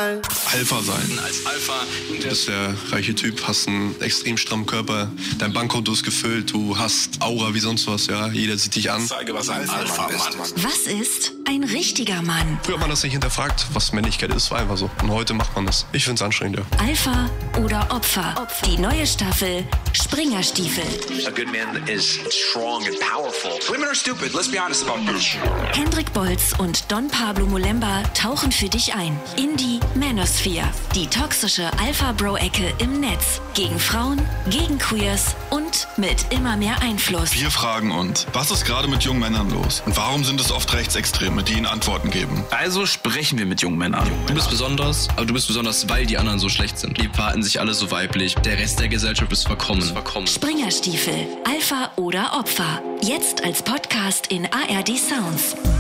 sein. Alpha sein. Als Alpha. Du bist der reiche Typ, hast einen extrem strammen Körper, dein Bankkonto ist gefüllt, du hast Aura wie sonst was, ja. Jeder sieht dich an. Zeige, was ein Alpha ist. Was ist ein richtiger Mann? Früher hat man das nicht hinterfragt, was Männlichkeit ist, war einfach so. Und heute macht man das. Ich find's anstrengend, ja. Alpha oder Opfer? Die neue Staffel Springerstiefel. A good man is strong and powerful. Women are stupid, let's be honest about this. Hendrik Bolz und Don Pablo Molemba tauchen für dich ein in die Manosphere, die toxische Alpha-Bro-Ecke im Netz. Gegen Frauen, gegen Queers und mit immer mehr Einfluss. Wir fragen uns, was ist gerade mit jungen Männern los? Und warum sind es oft Rechtsextreme, die ihnen Antworten geben? Also sprechen wir mit jungen Männern. Du bist besonders, aber du bist besonders, weil die anderen so schlecht sind. Die verhalten sich alle so weiblich. Der Rest der Gesellschaft ist verkommen. Springerstiefel, Alpha oder Opfer. Jetzt als Podcast in ARD Sounds.